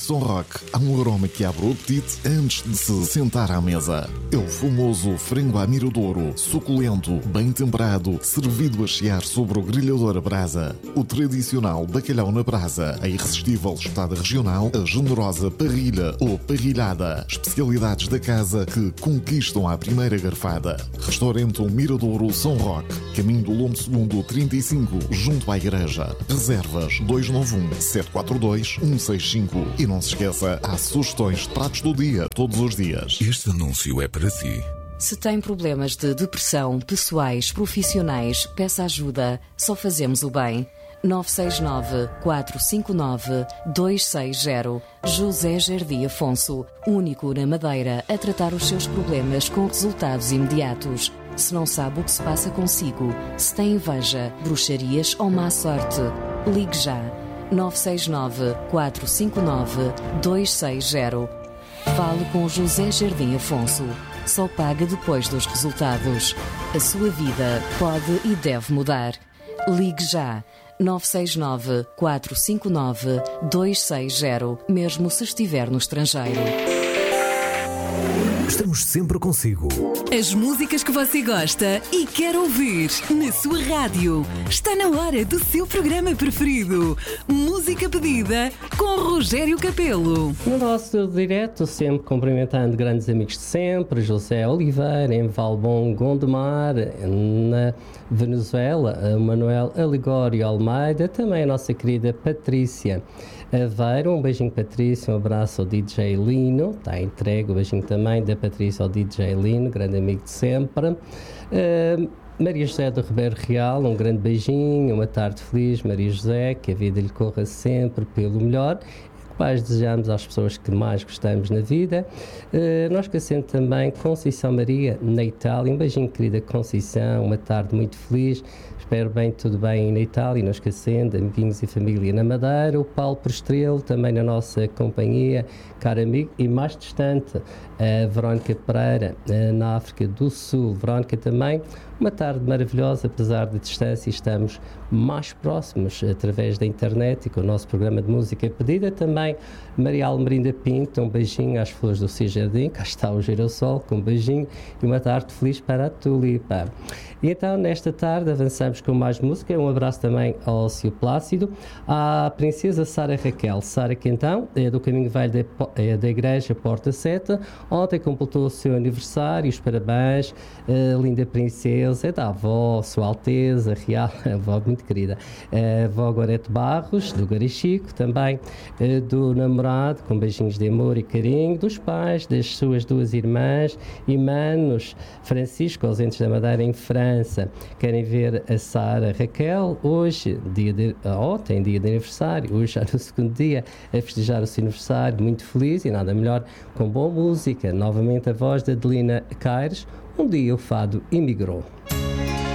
Som Rock há um aroma que abre o apetite antes de se sentar à mesa. É o famoso frango à miradouro, suculento, bem temperado, servido a chiar sobre o grelhador a brasa. O tradicional bacalhau na brasa, a irresistível espetada regional, a generosa parrilha ou parrilhada. Especialidades da casa que conquistam à primeira garfada. Restaurante Miradouro Som Rock, caminho do Lombo Segundo 35, junto à igreja. Reservas 291-742-165. E não se esqueça, há sugestões de pratos do dia, todos os dias. Este anúncio é para si. Se tem problemas de depressão, pessoais, profissionais, peça ajuda. Só fazemos o bem. 969-459-260. José Jardim Afonso, único na Madeira a tratar os seus problemas com resultados imediatos. Se não sabe o que se passa consigo, se tem inveja, bruxarias ou má sorte, ligue já. 969-459-260. Fale com José Jardim Afonso. Só paga depois dos resultados. A sua vida pode e deve mudar. Ligue já. 969-459-260, mesmo se estiver no estrangeiro. Estamos sempre consigo. As músicas que você gosta e quer ouvir na sua rádio. Está na hora do seu programa preferido. Música pedida com Rogério Capelo. No nosso direto, sempre cumprimentando grandes amigos de sempre, José Oliveira, em Valbom, Gondomar, na Venezuela, Manuel Aligório Almeida, também a nossa querida Patrícia Aveiro. Um beijinho, Patrícia, um abraço ao DJ Lino, está entregue o beijinho também da Patrícia ao DJ Lino, grande amigo de sempre. Maria José do Ribeiro Real, um grande beijinho, uma tarde feliz, Maria José, que a vida lhe corra sempre pelo melhor. Paz desejamos às pessoas que mais gostamos na vida. Nós conhecemos também Conceição Maria, na Itália. Um beijinho, querida Conceição, uma tarde muito feliz. Espero bem, tudo bem na Itália, não esquecendo, amiguinhos e família na Madeira. O Paulo Prestrelo, também na nossa companhia, caro amigo. E mais distante, a Verónica Pereira, na África do Sul. Verónica também, uma tarde maravilhosa, apesar da distância, estamos mais próximos através da internet e com o nosso programa de música pedida. Também Maria Almerinda Pinto, um beijinho às flores do seu jardim, cá está o girassol, com um beijinho e uma tarde feliz para a tulipa. E então, nesta tarde, avançamos com mais música. Um abraço também ao Cio Plácido, à princesa Sara Raquel. Sara, que então é do Caminho Velho da Igreja Porta Seta. Ontem completou o seu aniversário, os parabéns, linda princesa, é da avó, Sua Alteza Real, a avó muito querida, a avó Gorete Barros, do Garichico, também do namorado, com beijinhos de amor e carinho, dos pais, das suas duas irmãs e manos, Francisco, ausentes da Madeira, em França. Querem ver a Sara Raquel hoje, ontem, dia de aniversário, hoje já no segundo dia, a festejar o seu aniversário, muito feliz e nada melhor com boa música. Novamente a voz de Adelina Caires, um dia o fado imigrou.